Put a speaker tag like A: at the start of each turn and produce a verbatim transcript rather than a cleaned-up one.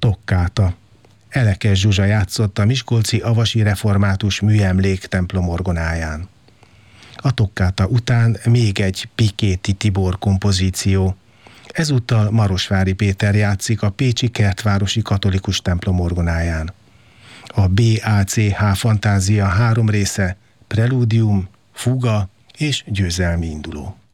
A: Tokkáta. Elekes Zsuzsa játszott a miskolci Avasi Református Műemlék templom orgonáján. A Tokkáta után még egy Pikéti Tibor kompozíció. Ezúttal Marosvári Péter játszik a pécsi Kertvárosi Katolikus templom orgonáján. A bé á cé há Fantázia három része, prelúdium, fuga és győzelmi induló.